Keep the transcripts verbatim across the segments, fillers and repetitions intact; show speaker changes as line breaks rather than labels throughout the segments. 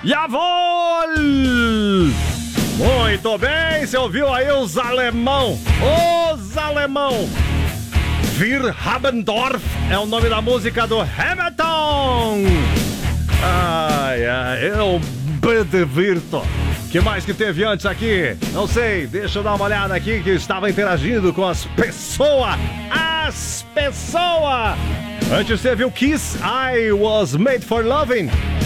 Jawohl! Muito bem, você ouviu aí os alemão, os alemão. Wir haben Dorf é o nome da música do Hamilton. Ai, ai, eu Bedevirto. Que mais que teve antes aqui? Não sei, deixa eu dar uma olhada aqui que estava interagindo com as pessoas. As pessoas! Antes teve o Kiss, I Was Made for Loving.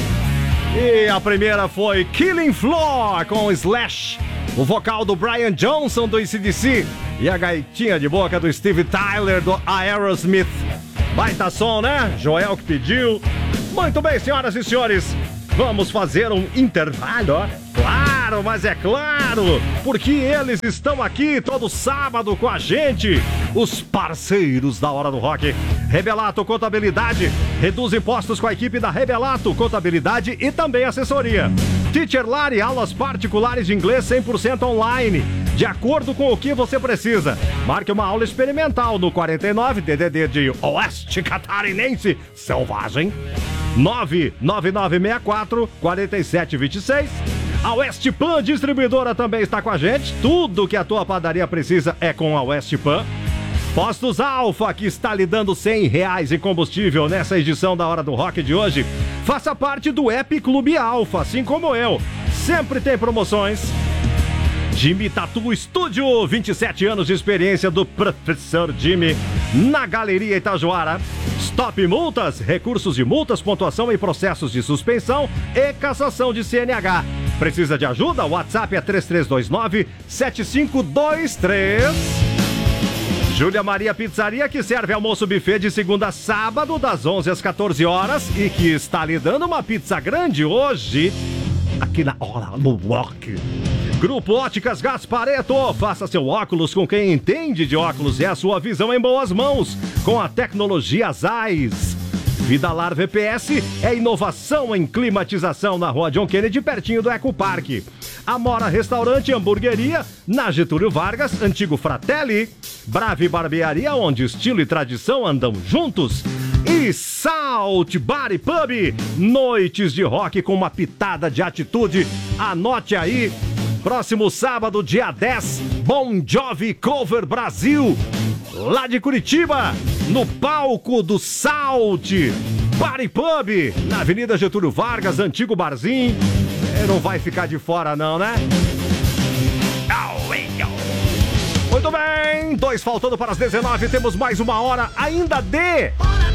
E a primeira foi Killing Floor com Slash. O vocal do Brian Johnson do A C D C. E a gaitinha de boca do Steve Tyler do Aerosmith. Baita som, né? Joel que pediu. Muito bem, senhoras e senhores. Vamos fazer um intervalo, ó. Claro, mas é claro, porque eles estão aqui todo sábado com a gente, os parceiros da Hora do Rock. Rebelato Contabilidade, reduz impostos com a equipe da Rebelato Contabilidade e também assessoria. Teacher Lari, aulas particulares de inglês cem por cento online, de acordo com o que você precisa. Marque uma aula experimental no quarenta e nove D D D de Oeste Catarinense Selvagem, nove nove nove seis quatro quatro sete dois seis. A Westpan Distribuidora também está com a gente. Tudo que a tua padaria precisa é com a Westpan. Postos Alfa, que está lhe dando cem reais em combustível nessa edição da Hora do Rock de hoje. Faça parte do App Clube Alfa, assim como eu. Sempre tem promoções. Jimmy Tattoo Studio, vinte e sete anos de experiência do professor Jimmy na Galeria Itajoara. Stop Multas, recursos de multas, pontuação em processos de suspensão e cassação de C N H. Precisa de ajuda? O WhatsApp é três três dois nove sete cinco dois três. Júlia Maria Pizzaria, que serve almoço buffet de segunda a sábado, das onze às quatorze horas, e que está lhe dando uma pizza grande hoje, aqui na Hora do Rock. Grupo Óticas Gaspareto, faça seu óculos com quem entende de óculos e a sua visão em boas mãos, com a tecnologia Zeiss. Vidalar V P S é inovação em climatização na Rua John Kennedy, pertinho do Ecoparque. Amora Restaurante e Hamburgueria, na Getúlio Vargas, antigo Fratelli. Brave Barbearia, onde estilo e tradição andam juntos. E Salt Bar e Pub, noites de rock com uma pitada de atitude. Anote aí, próximo sábado, dia dez, Bon Jovi Cover Brasil, lá de Curitiba, no palco do Salt Bar e Pub, na Avenida Getúlio Vargas, antigo barzinho. Você não vai ficar de fora não, né? Muito bem, dois faltando para as dezenove, temos mais uma hora ainda de...